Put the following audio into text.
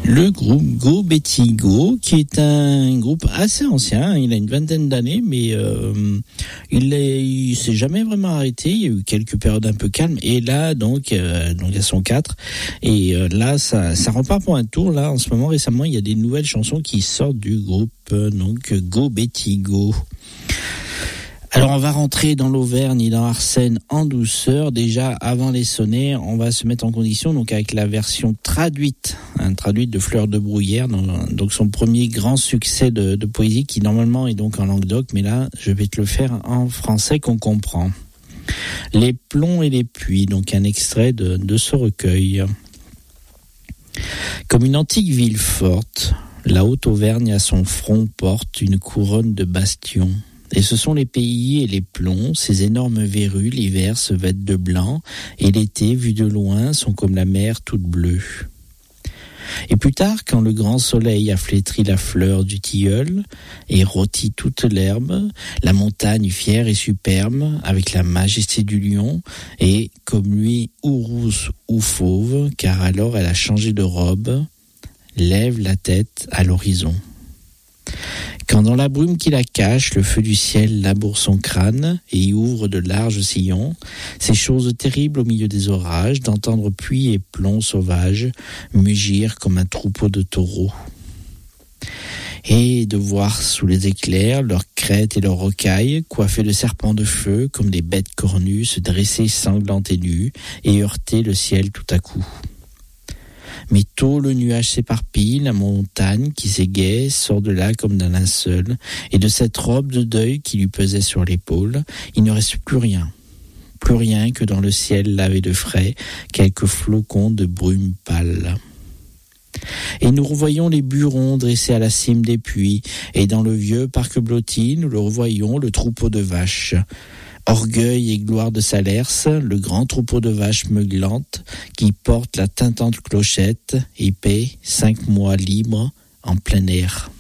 Le groupe Go Betty Go, qui est un groupe assez ancien, il a une vingtaine d'années, mais il s'est jamais vraiment arrêté. Il y a eu quelques périodes un peu calmes, et là donc elles sont 4, et là ça repart pour un tour. Là en ce moment, récemment, il y a des nouvelles chansons qui sortent du groupe donc Go Betty Go. Alors on va rentrer dans l'Auvergne et dans Arsène en douceur. Déjà avant les sonnets, on va se mettre en condition donc avec la version traduite de Fleur de Bruyère, donc son premier grand succès de poésie qui normalement est donc en Languedoc, mais là je vais te le faire en français qu'on comprend. Les plombs et les puits, donc un extrait de ce recueil. Comme une antique ville forte, la Haute-Auvergne à son front porte une couronne de bastions. Et ce sont les pays et les plombs, ces énormes verrues, l'hiver se vêtent de blanc, et l'été, vu de loin, sont comme la mer toute bleue. Et plus tard, quand le grand soleil a flétri la fleur du tilleul et rôti toute l'herbe, la montagne fière et superbe, avec la majesté du lion, et, comme lui, ou rousse ou fauve, car alors elle a changé de robe, lève la tête à l'horizon. Quand dans la brume qui la cache, le feu du ciel laboure son crâne et y ouvre de larges sillons, ces choses terribles au milieu des orages, d'entendre pluie et plomb sauvages mugir comme un troupeau de taureaux. Et de voir sous les éclairs leurs crêtes et leurs rocailles, coiffées de serpents de feu, comme des bêtes cornues, se dresser sanglantes et nues, et heurter le ciel tout à coup. Mais tôt le nuage s'éparpille, la montagne qui s'égaie sort de là comme d'un linceul, et de cette robe de deuil qui lui pesait sur l'épaule, il ne reste plus rien que dans le ciel lavé de frais, quelques flocons de brume pâle. Et nous revoyons les burons dressés à la cime des puits, et dans le vieux parc blotti, nous le revoyons, le troupeau de vaches. Orgueil et gloire de Salers, le grand troupeau de vaches meuglantes qui porte la tintante clochette, épais, 5 mois libres en plein air.